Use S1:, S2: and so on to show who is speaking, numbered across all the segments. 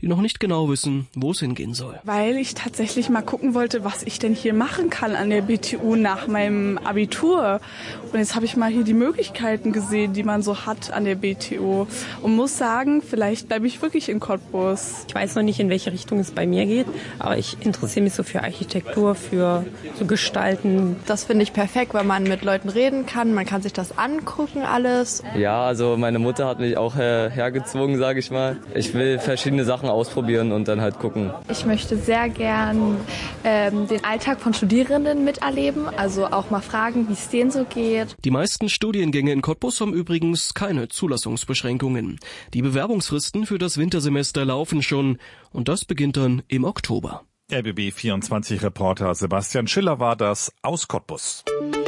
S1: die noch nicht genau wissen, wo es hingehen soll.
S2: Weil ich tatsächlich mal gucken wollte, was ich denn hier machen kann an der BTU nach meinem Abitur. Und jetzt habe ich mal hier die Möglichkeiten gesehen, die man so hat an der BTU. Und muss sagen, vielleicht bleibe ich wirklich in Cottbus.
S3: Ich weiß noch nicht, in welche Richtung es bei mir geht, aber ich interessiere mich so für Architektur, für so Gestalten.
S4: Das finde ich perfekt, weil man mit Leuten reden kann, man kann sich das angucken alles.
S5: Ja, also meine Mutter hat mich auch hergezwungen, sage ich mal. Ich will verschiedene Sachen ausprobieren und dann halt gucken.
S6: Ich möchte sehr gern den Alltag von Studierenden miterleben, also auch mal fragen, wie es denen so geht.
S1: Die meisten Studiengänge in Cottbus haben übrigens keine Zulassungsbeschränkungen. Die Bewerbungsfristen für das Wintersemester laufen schon und das beginnt dann im Oktober.
S7: RBB24-Reporter Sebastian Schiller war das aus Cottbus.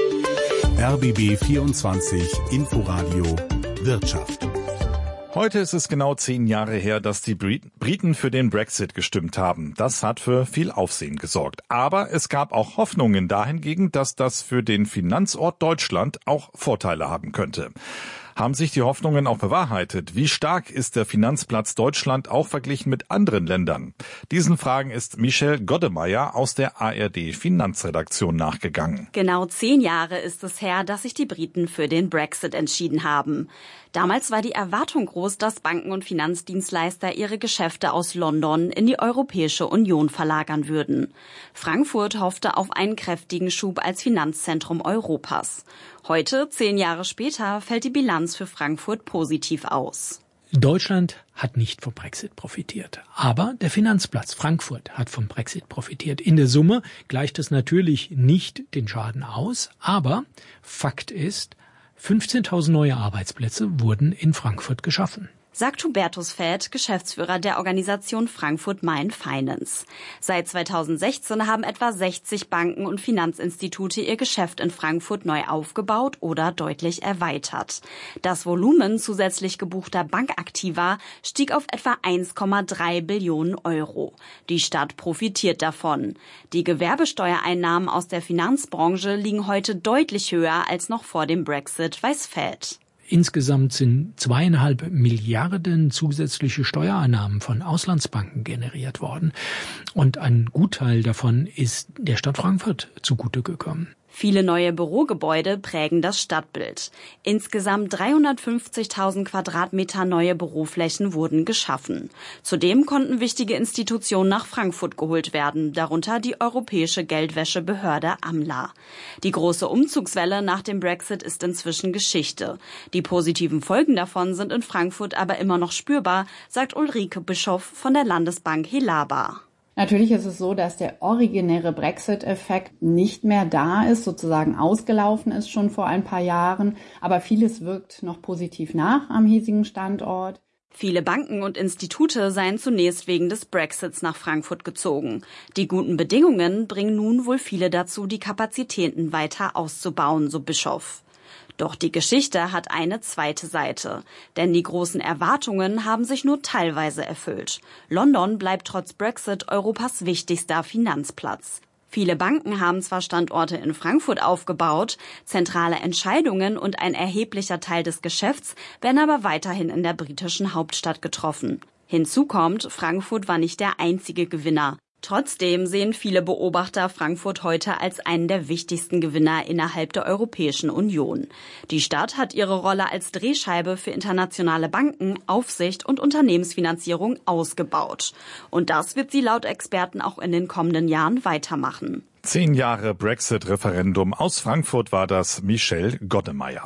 S8: RBB24 Inforadio Wirtschaft.
S7: Heute ist es genau 10 Jahre her, dass die Briten für den Brexit gestimmt haben. Das hat für viel Aufsehen gesorgt. Aber es gab auch Hoffnungen dahingegen, dass das für den Finanzort Deutschland auch Vorteile haben könnte. Haben sich die Hoffnungen auch bewahrheitet? Wie stark ist der Finanzplatz Deutschland auch verglichen mit anderen Ländern? Diesen Fragen ist Michelle Goddemeyer aus der ARD Finanzredaktion nachgegangen.
S9: Genau 10 Jahre ist es her, dass sich die Briten für den Brexit entschieden haben. Damals war die Erwartung groß, dass Banken und Finanzdienstleister ihre Geschäfte aus London in die Europäische Union verlagern würden. Frankfurt hoffte auf einen kräftigen Schub als Finanzzentrum Europas. Heute, 10 Jahre später, fällt die Bilanz für Frankfurt positiv aus.
S10: Deutschland hat nicht vom Brexit profitiert, aber der Finanzplatz Frankfurt hat vom Brexit profitiert. In der Summe gleicht es natürlich nicht den Schaden aus, aber Fakt ist, 15.000 neue Arbeitsplätze wurden in Frankfurt geschaffen.
S9: Sagt Hubertus Fäth, Geschäftsführer der Organisation Frankfurt Main Finance. Seit 2016 haben etwa 60 Banken und Finanzinstitute ihr Geschäft in Frankfurt neu aufgebaut oder deutlich erweitert. Das Volumen zusätzlich gebuchter Bankaktiva stieg auf etwa 1,3 Billionen Euro. Die Stadt profitiert davon. Die Gewerbesteuereinnahmen aus der Finanzbranche liegen heute deutlich höher als noch vor dem Brexit, weiß Fäth.
S10: Insgesamt sind 2,5 Milliarden zusätzliche Steuereinnahmen von Auslandsbanken generiert worden. Und ein Gutteil davon ist der Stadt Frankfurt zugute gekommen.
S9: Viele neue Bürogebäude prägen das Stadtbild. Insgesamt 350.000 Quadratmeter neue Büroflächen wurden geschaffen. Zudem konnten wichtige Institutionen nach Frankfurt geholt werden, darunter die europäische Geldwäschebehörde AMLA. Die große Umzugswelle nach dem Brexit ist inzwischen Geschichte. Die positiven Folgen davon sind in Frankfurt aber immer noch spürbar, sagt Ulrike Bischoff von der Landesbank Helaba.
S11: Natürlich ist es so, dass der originäre Brexit-Effekt nicht mehr da ist, sozusagen ausgelaufen ist schon vor ein paar Jahren. Aber vieles wirkt noch positiv nach am hiesigen Standort.
S9: Viele Banken und Institute seien zunächst wegen des Brexits nach Frankfurt gezogen. Die guten Bedingungen bringen nun wohl viele dazu, die Kapazitäten weiter auszubauen, so Bischoff. Doch die Geschichte hat eine zweite Seite. Denn die großen Erwartungen haben sich nur teilweise erfüllt. London bleibt trotz Brexit Europas wichtigster Finanzplatz. Viele Banken haben zwar Standorte in Frankfurt aufgebaut, zentrale Entscheidungen und ein erheblicher Teil des Geschäfts werden aber weiterhin in der britischen Hauptstadt getroffen. Hinzu kommt, Frankfurt war nicht der einzige Gewinner. Trotzdem sehen viele Beobachter Frankfurt heute als einen der wichtigsten Gewinner innerhalb der Europäischen Union. Die Stadt hat ihre Rolle als Drehscheibe für internationale Banken, Aufsicht und Unternehmensfinanzierung ausgebaut. Und das wird sie laut Experten auch in den kommenden Jahren weitermachen.
S7: 10 Jahre Brexit-Referendum aus Frankfurt war das, Michelle Goddemeyer.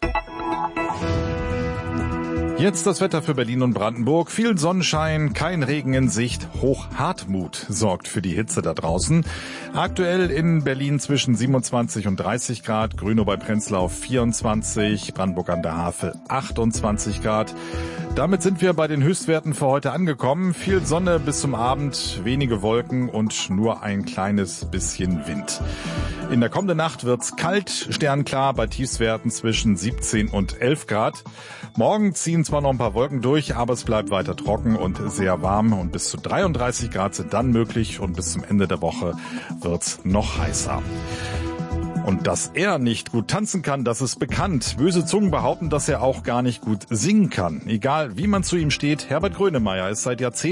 S7: Jetzt das Wetter für Berlin und Brandenburg. Viel Sonnenschein, kein Regen in Sicht. Hochhartmut sorgt für die Hitze da draußen. Aktuell in Berlin zwischen 27 und 30 Grad. Grünow bei Prenzlau 24, Brandenburg an der Havel 28 Grad. Damit sind wir bei den Höchstwerten für heute angekommen. Viel Sonne bis zum Abend, wenige Wolken und nur ein kleines bisschen Wind. In der kommenden Nacht wird's kalt, sternklar bei Tiefstwerten zwischen 17 und 11 Grad. Morgen ziehen zwar noch ein paar Wolken durch, aber es bleibt weiter trocken und sehr warm und bis zu 33 Grad sind dann möglich und bis zum Ende der Woche wird's noch heißer. Und dass er nicht gut tanzen kann, das ist bekannt. Böse Zungen behaupten, dass er auch gar nicht gut singen kann. Egal, wie man zu ihm steht, Herbert Grönemeyer ist seit Jahrzehnten